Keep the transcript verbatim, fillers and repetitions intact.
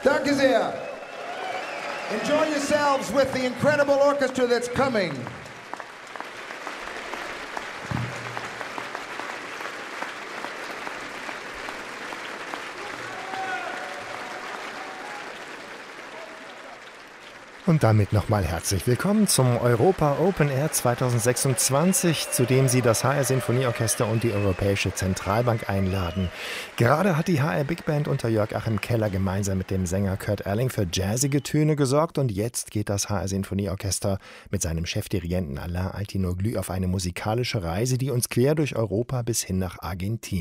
Danke sehr. Enjoy yourselves with the incredible orchestra that's coming. Und damit nochmal herzlich willkommen zum Europa Open Air zweitausendsechsundzwanzig, zu dem Sie das H R Sinfonieorchester und die Europäische Zentralbank einladen. Gerade hat die H R Big Band unter Jörg-Achim Keller gemeinsam mit dem Sänger Kurt Erling für jazzige Töne gesorgt und jetzt geht das H R Sinfonieorchester mit seinem Chefdirigenten Alain Altinoglu auf eine musikalische Reise, die uns quer durch Europa bis hin nach Argentinien